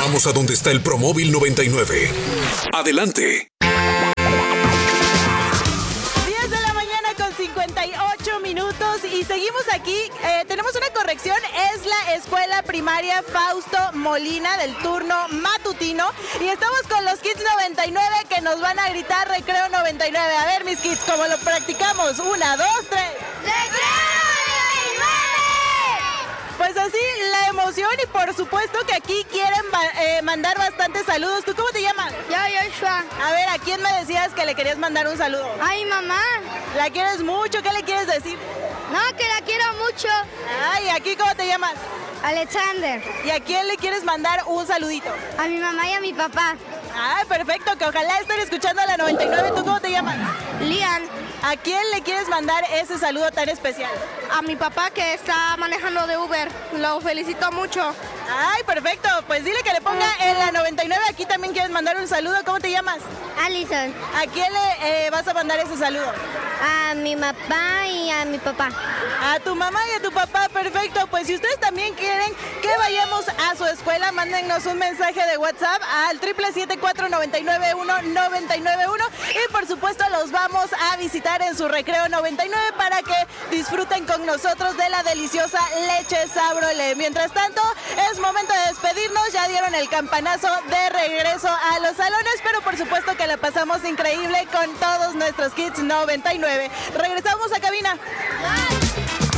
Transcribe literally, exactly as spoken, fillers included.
regresamos a donde está el Promóvil noventa y nueve. Adelante. diez de la mañana con cincuenta y ocho minutos y seguimos aquí. Eh, tenemos una corrección, es la escuela primaria Fausto Molina del turno matutino y estamos con los Kids noventa y nueve que nos van a gritar Recreo noventa y nueve. A ver, mis Kids, ¿cómo lo practicamos? Una, dos, tres. ¡Recreo! Pues así la emoción y por supuesto que aquí quieren eh, mandar bastantes saludos. ¿Tú cómo te llamas? Yo, Joshua. A ver, ¿a quién me decías que le querías mandar un saludo? Ay, mamá. ¿La quieres mucho? ¿Qué le quieres decir? No, que la quiero mucho. Ay, ¿aquí cómo te llamas? Alexander. ¿Y a quién le quieres mandar un saludito? A mi mamá y a mi papá. Ay, perfecto, que ojalá estén escuchando a la noventa y nueve. ¿Tú cómo te llamas? Lian. ¿A quién le quieres mandar ese saludo tan especial? A mi papá que está manejando de Uber. Lo felicito mucho. Ay, perfecto. Pues dile que le ponga en la noventa y nueve. Aquí también quieres mandar un saludo. ¿Cómo te llamas? Alison. ¿A quién le eh, vas a mandar ese saludo? A mi mamá y a mi papá. A tu mamá y a tu papá, perfecto. Pues si ustedes también quieren que vayamos a su escuela, mándennos un mensaje de WhatsApp al triple siete cuatro nueve nueve uno nueve nueve uno y por supuesto los vamos a visitar en su Recreo noventa y nueve para que disfruten con nosotros de la deliciosa leche Sabrole. Mientras tanto, es momento de despedirnos. Ya dieron el campanazo de regreso a los salones, pero por supuesto que la pasamos increíble con todos nuestros Kids noventa y nueve. Regresamos a cabina. Bye.